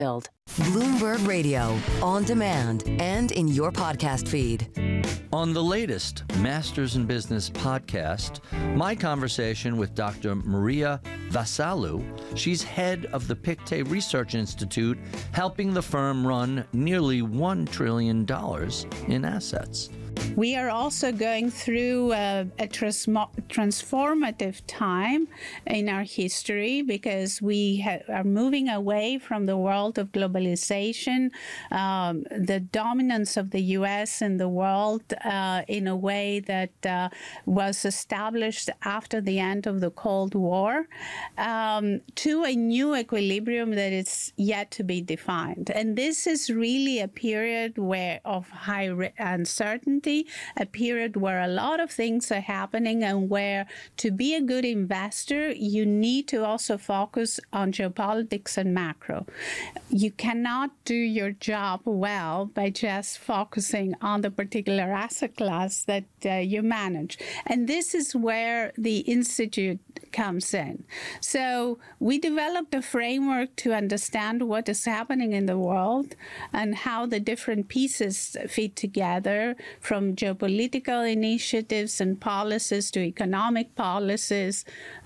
Build. Bloomberg Radio, on demand and in your podcast feed. On the latest Masters in Business podcast, my conversation with Dr. Maria Vasalou. She's head of the Pictet Research Institute, helping the firm run nearly $1 trillion in assets. We are also going through a transformative time in our history because we are moving away from the world of globalization, the dominance of the U.S. in the world in a way that was established after the end of the Cold War, to a new equilibrium that is yet to be defined. And this is really a period of high uncertainty, a period where a lot of things are happening and where to be a good investor, you need to also focus on geopolitics and macro. You cannot do your job well by just focusing on the particular asset class that you manage. And this is where the Institute comes in. So we developed a framework to understand what is happening in the world and how the different pieces fit together, from geopolitical initiatives and policies to economic policies,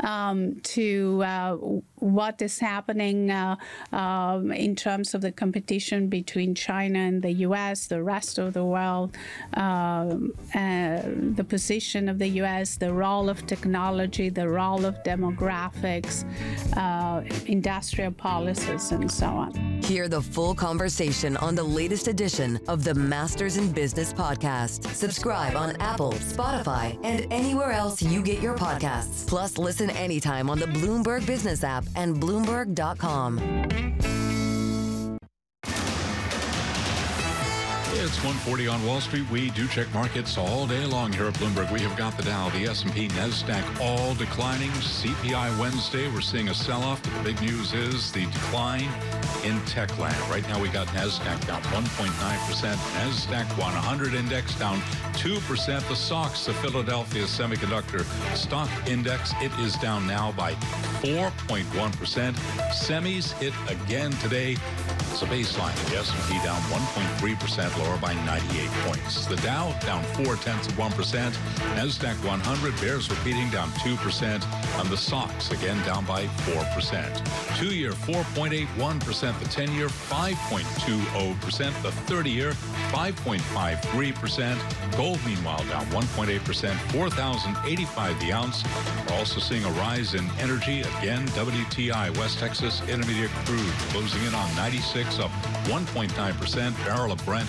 to what is happening in terms of the competition between China and the U.S., the rest of the world, the position of the U.S., the role of technology, the role of demographics, industrial policies, and so on. Hear the full conversation on the latest edition of the Masters in Business podcast. Subscribe on Apple, Spotify, and anywhere else you get your podcasts. Plus, listen anytime on the Bloomberg Business app and Bloomberg.com. It's 1:40 on Wall Street. We do check markets all day long here at Bloomberg. We have got the Dow, the S&P, NASDAQ all declining. CPI Wednesday, we're seeing a sell-off. But the big news is the decline in tech land. Right now we got NASDAQ down 1.9%. NASDAQ 100 index down 2%. The SOX, the Philadelphia Semiconductor Stock Index, it is down now by 4.1%. Semis hit again today. It's a baseline. The S&P down 1.3%, lower by 98 points. The Dow down 0.4%. NASDAQ 100, bears repeating, down 2%. And the SOX, again, down by 4%. 2-year, 4.81%. The 10-year, 5.20%. The 30-year, 5.53%. Gold, meanwhile, down 1.8%. 4,085 the ounce. We're also seeing a rise in energy. Again, WTI, West Texas Intermediate crude, closing in on 96, up 1.9%. Barrel of Brent,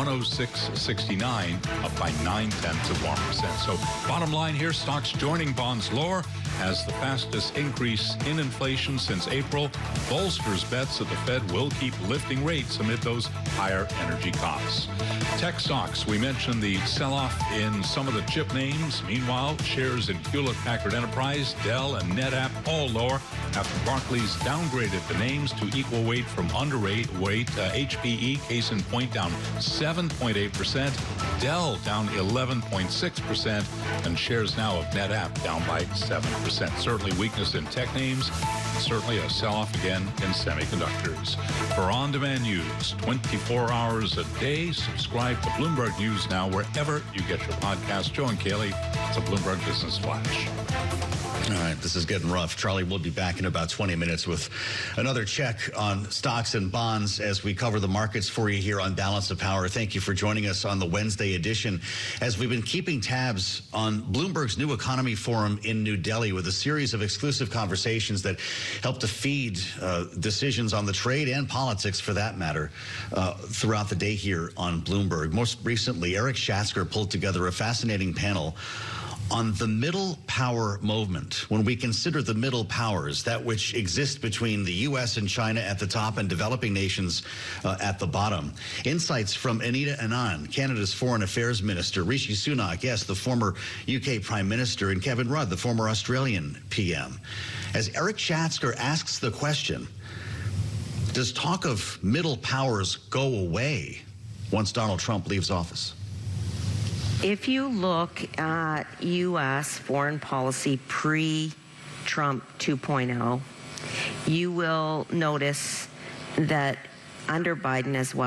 106.69, up by 0.9%. So bottom line here, stocks joining bonds lower as the fastest increase in inflation since April bolsters bets that the Fed will keep lifting rates amid those higher energy costs. Tech stocks, we mentioned the sell-off in some of the chip names. Meanwhile, shares in Hewlett-Packard Enterprise, Dell, and NetApp all lower after Barclays downgraded the names to equal weight from underweight. HPE, case in point, down 7.8%. Dell down 11.6%. And shares now of NetApp down by 7%. Certainly weakness in tech names. Certainly a sell-off again in semiconductors. For on-demand news, 24 hours a day, subscribe to Bloomberg News Now wherever you get your podcast. Joe and Kaylee, it's a Bloomberg Business Flash. All right, this is getting rough. Charlie will be back in about 20 minutes with another check on stocks and bonds as we cover the markets for you here on Balance of Power. Thank you for joining us on the Wednesday edition as we've been keeping tabs on Bloomberg's new economy forum in New Delhi with a series of exclusive conversations that help to feed decisions on the trade and politics, for that matter, throughout the day here on Bloomberg. Most recently, Eric Schatzker pulled together a fascinating panel on the middle power movement. When we consider the middle powers, that which exist between the U.S. and China at the top and developing nations at the bottom. Insights from Anita Anand, Canada's Foreign Affairs Minister, Rishi Sunak, yes, the former UK Prime Minister, and Kevin Rudd, the former Australian PM. As Eric Schatzker asks the question, does talk of middle powers go away once Donald Trump leaves office? If you look at U.S. foreign policy pre-Trump 2.0, you will notice that under Biden as well.